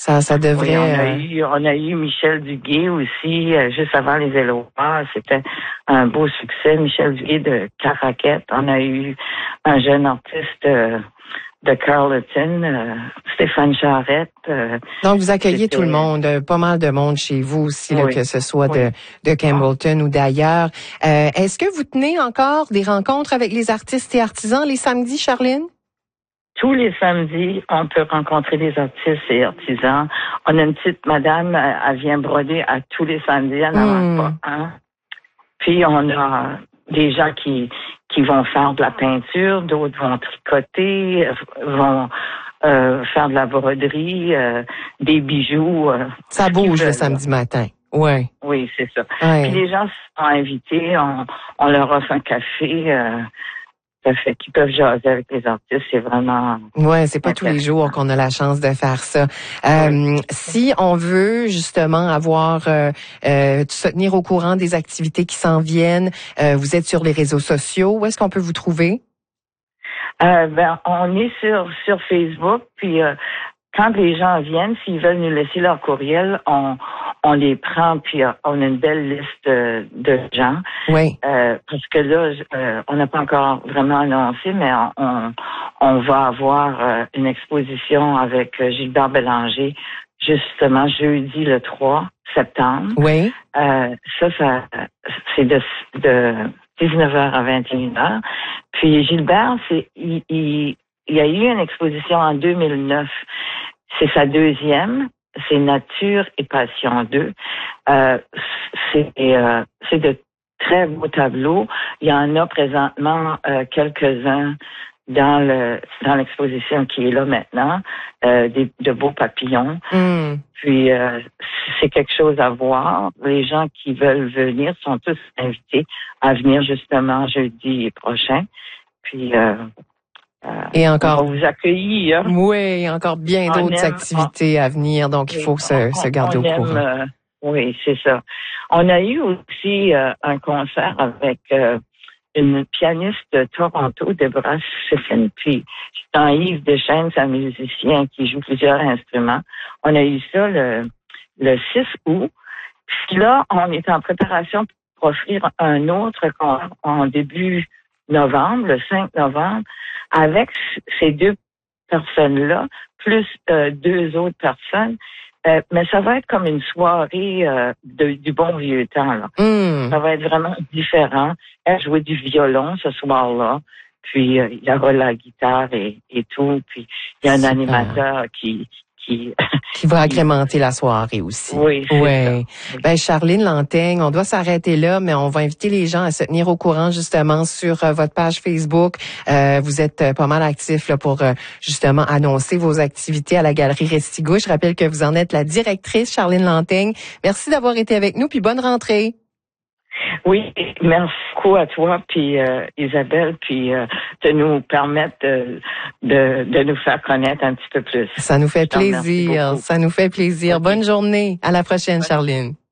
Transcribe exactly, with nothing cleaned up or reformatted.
Ça, ça devrait... Oui, on a euh... eu, on a eu Michel Duguay aussi, euh, juste avant les Éloirs. C'était un beau succès. Michel Duguay de Caraquette. On a eu un jeune artiste euh, de Carleton, euh, Stéphane Charette. Euh, Donc, vous accueillez tout le monde, euh, pas mal de monde chez vous aussi, là, oui, que ce soit oui. de, de Campbellton ou d'ailleurs. Euh, est-ce que vous tenez encore des rencontres avec les artistes et artisans les samedis, Charline? Tous les samedis, on peut rencontrer des artistes et artisans. On a une petite madame, elle vient broder à tous les samedis, elle n'en Mm. manque pas un. Puis on a des gens qui qui vont faire de la peinture, d'autres vont tricoter, vont euh, faire de la broderie, euh, des bijoux. Euh, Ça bouge le samedi matin. Ouais. Oui, c'est ça. Ouais. Puis les gens sont invités, on, on leur offre un café. Euh, Ça fait qu'ils peuvent jaser avec les artistes, c'est vraiment... Ouais, c'est pas tous les jours qu'on a la chance de faire ça. Euh, oui. Si on veut justement avoir, euh, euh, se tenir au courant des activités qui s'en viennent, euh, vous êtes sur les réseaux sociaux, où est-ce qu'on peut vous trouver? Euh, ben, on est sur sur Facebook, puis euh, quand les gens viennent, s'ils veulent nous laisser leur courriel, on on les prend, puis on a une belle liste de, de gens. Oui. Euh, parce que là, euh, on n'a pas encore vraiment annoncé, mais on on va avoir euh, une exposition avec Gilbert Bélanger, justement jeudi le trois septembre. Oui. Euh, ça, ça c'est de de dix-neuf heures à vingt et une heures. Puis Gilbert, c'est il, il, il y a eu une exposition en deux mille neuf. C'est sa deuxième. C'est Nature et Passion deux. Euh, c'est euh, c'est de très beaux tableaux. Il y en a présentement euh, quelques-uns dans le dans l'exposition qui est là maintenant, euh, des, de beaux papillons. Mm. Puis euh, c'est quelque chose à voir. Les gens qui veulent venir sont tous invités à venir justement jeudi prochain. Puis euh, euh, et encore, on va vous accueillir. Oui, encore bien on d'autres aime, activités on, à venir, donc il faut oui, se, on, se garder on au aime, courant. Euh, oui, c'est ça. On a eu aussi euh, un concert avec euh, une pianiste de Toronto, Deborah Siffin, puis Jean-Yves Deschênes, un musicien qui joue plusieurs instruments. On a eu ça le, le six août. Puis là, on est en préparation pour offrir un autre concert en début novembre, le cinq novembre, avec ces deux personnes-là, plus euh, deux autres personnes. Euh, mais ça va être comme une soirée euh, de, du bon vieux temps, là. Mm. Ça va être vraiment différent. Elle jouait du violon ce soir-là. Puis euh, il y aura la guitare et, et tout. Puis il y a un Super. animateur qui qui qui va agrémenter la soirée aussi. Oui, c'est ouais. ça. Ben Charline Lanteigne, on doit s'arrêter là, mais on va inviter les gens à se tenir au courant justement sur euh, votre page Facebook. Euh, vous êtes euh, pas mal actifs là pour euh, justement annoncer vos activités à la Galerie Restigouche. Je rappelle que vous en êtes la directrice, Charline Lanteigne. Merci d'avoir été avec nous, puis bonne rentrée. Oui, merci beaucoup à toi, puis euh, Isabelle, puis euh, de nous permettre de, de, de nous faire connaître un petit peu plus. Ça nous fait plaisir, ça nous fait plaisir. Okay. Bonne journée. À la prochaine, Charline.